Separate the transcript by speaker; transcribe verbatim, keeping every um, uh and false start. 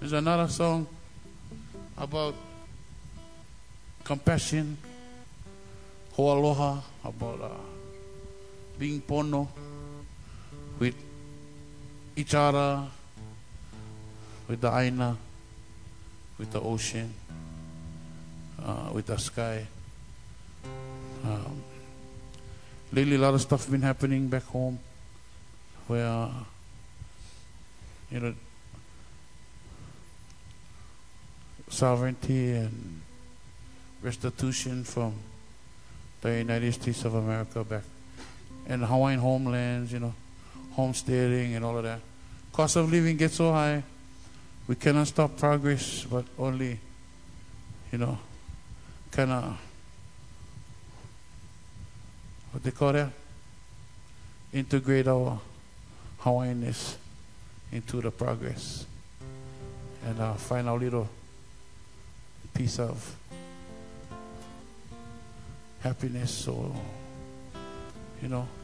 Speaker 1: There's another song about compassion, hoaloha, about uh, being pono with each other, with the aina, with the ocean, uh, with the sky. Um, lately, a lot of stuff been happening back home, where uh, you know, sovereignty and restitution from the United States of America back and Hawaiian homelands, you know, homesteading and all of that. Cost of living gets so high, we cannot stop progress, but only, you know, kind of, what they call that? Integrate our Hawaiianness into the progress and uh, find our little piece of happiness. So, you know,